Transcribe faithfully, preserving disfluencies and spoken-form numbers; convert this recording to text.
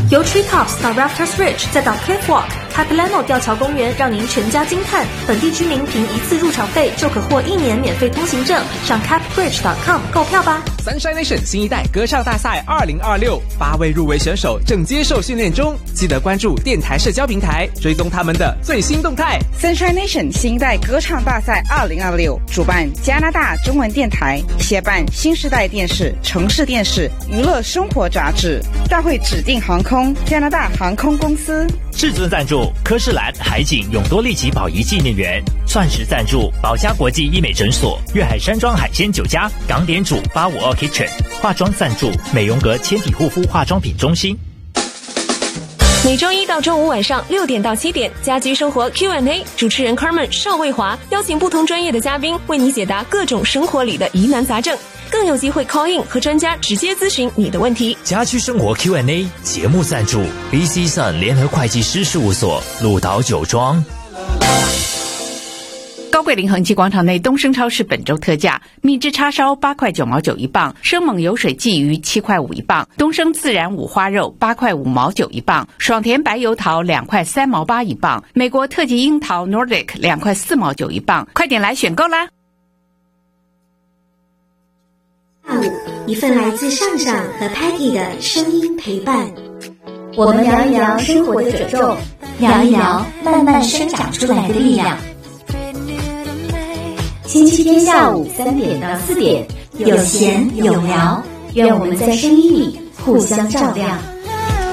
由 Treetops 到 Rafters Ridge， 再到 Cliff Walk、Capilano 吊桥公园，让您全家惊叹。本地居民凭一次入场费就可获一年免费通行证，上 cap bridge dot com 购票吧。 Sunshine Nation 新一代歌唱大赛二零二六，八位入围选手正接受训练中，记得关注电台社交平台，追踪他们的最新动态。 Sunshine Nation 新一代歌唱大赛二零二六主办加拿大中文电台，协办新时代电视、城市电视、娱乐生活杂志。大会指定航空加拿大航空公司。 至尊赞助科士兰海景永多利奇宝仪纪念园，钻石赞助宝嘉国际医美诊所、粤海山庄海鲜酒家、港点主八五二 Kitchen， 化妆赞助美容阁纤体护肤化妆品中心。 每周一到周五晚上六点到七点，家居生活 Q and A， 主持人 Carmen 邵卫华邀请不同专业的嘉宾为你解答各种生活里的疑难杂症，更有机会 call in 和专家直接咨询你的问题。 家居生活 Q and A 节目赞助 B C Sun 联合会计师事务所，鹿岛酒庄。 高贵临恒记广场内东升超市本周特价：蜜汁叉烧八块九毛九一磅，生猛油水鲫鱼七块五一磅，东升自然五花肉八块五毛九一磅，爽甜白油桃两块三毛八一磅，美国特级樱桃 Nordic 两块四毛九一磅，快点来选购啦！ 下午，一份来自上上和 Peggy 的声音陪伴。 我们聊一聊生活的褶皱，聊一聊慢慢生长出来的力量。星期天下午三点到四点，有闲有聊，愿我们在声音里互相照亮。